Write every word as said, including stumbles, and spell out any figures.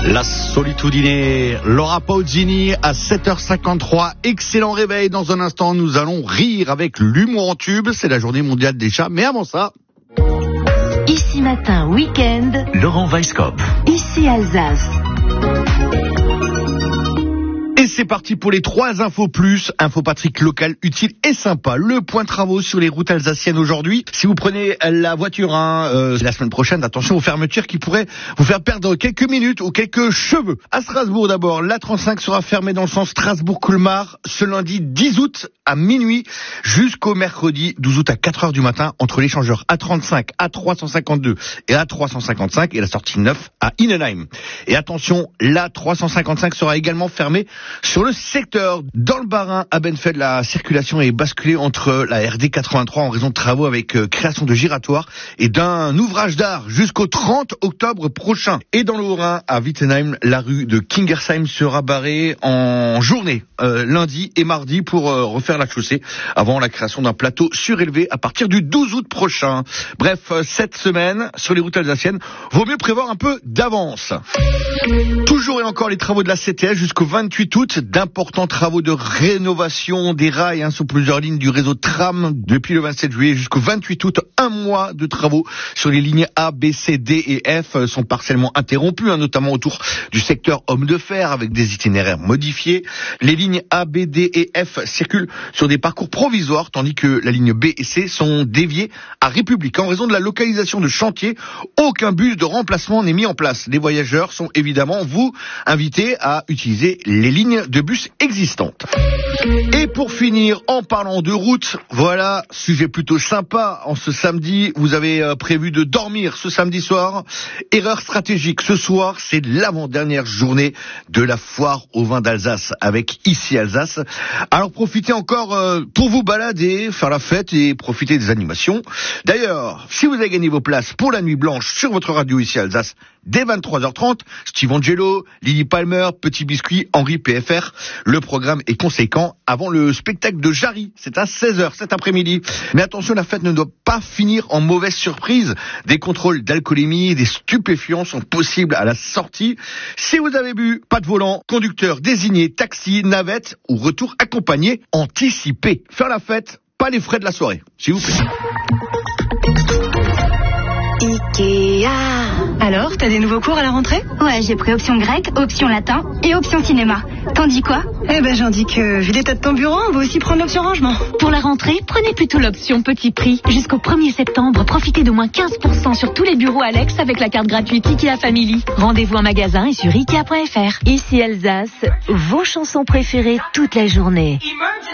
La Solitudine, Laura Pausini à sept heures cinquante-trois. Excellent réveil. Dans un instant, nous allons rire avec l'humour en tube. C'est la journée mondiale des chats. Mais avant ça... Ici matin, week-end. Laurent Weisskopf. Ici Alsace. Et c'est parti pour les trois infos plus, info Patrick local, utile et sympa. Le point de travaux sur les routes alsaciennes aujourd'hui. Si vous prenez la voiture hein, euh, la semaine prochaine, attention aux fermetures qui pourraient vous faire perdre quelques minutes ou quelques cheveux. À Strasbourg d'abord, l'A trente-cinq sera fermée dans le sens Strasbourg-Colmar ce lundi dix août à minuit jusqu'au mercredi douze août à quatre heures du matin entre l'échangeur A trente-cinq, A trois cent cinquante-deux et A trois cent cinquante-cinq et la sortie neuf à Innenheim. Et attention, l'A trois cent cinquante-cinq sera également fermée sur le secteur. Dans le Bas-Rhin, à Benfeld, la circulation est basculée entre la R D quatre-vingt-trois en raison de travaux avec euh, création de giratoires et d'un ouvrage d'art jusqu'au trente octobre prochain. Et dans le Haut-Rhin, à Wittenheim, la rue de Kingersheim sera barrée en journée, euh, lundi et mardi pour euh, refaire la chaussée avant la création d'un plateau surélevé à partir du douze août prochain. Bref, euh, cette semaine, sur les routes alsaciennes, vaut mieux prévoir un peu d'avance. Toujours et encore les travaux de la C T S jusqu'au vingt-huit août, d'importants travaux de rénovation des rails hein, sur plusieurs lignes du réseau tram depuis le vingt-sept juillet jusqu'au vingt-huit août. Un mois de travaux sur les lignes A, B, C, D et F sont partiellement interrompus, hein, notamment autour du secteur homme de fer avec des itinéraires modifiés. Les lignes A, B, D et F circulent sur des parcours provisoires, tandis que la ligne B et C sont déviées à République. En raison de la localisation de chantier, aucun bus de remplacement n'est mis en place. Les voyageurs sont évidemment, vous, invités à utiliser les lignes de bus existantes. Et pour finir, en parlant de route, voilà, sujet plutôt sympa. En ce samedi, vous avez euh, prévu de dormir ce samedi soir. Erreur stratégique. Ce soir, c'est l'avant-dernière journée de la foire au vin d'Alsace avec Ici Alsace. Alors profitez encore euh, pour vous balader, faire la fête et profiter des animations. D'ailleurs, si vous avez gagné vos places pour la nuit blanche sur votre radio Ici Alsace, dès vingt-trois heures trente, Steve Angelo, Lily Palmer, Petit Biscuit, Henri P F R. Le programme est conséquent avant le spectacle de Jarry. C'est à seize heures cet après-midi. Mais attention, la fête ne doit pas finir en mauvaise surprise. Des contrôles d'alcoolémie, des stupéfiants sont possibles à la sortie. Si vous avez bu, pas de volant, conducteur désigné, taxi, navette ou retour accompagné, anticipé. Faire la fête, pas les frais de la soirée, s'il vous plaît. Ikea. Alors, t'as des nouveaux cours à la rentrée? Ouais, j'ai pris option grec, option latin et option cinéma. T'en dis quoi? Eh ben, j'en dis que, vu l'état de ton bureau, on va aussi prendre l'option rangement. Pour la rentrée, prenez plutôt l'option petit prix. Jusqu'au premier septembre, profitez d'au moins quinze pour cent sur tous les bureaux Alex avec la carte gratuite Ikea Family. Rendez-vous en magasin et sur ikea point f r. Ici Alsace, vos chansons préférées toute la journée.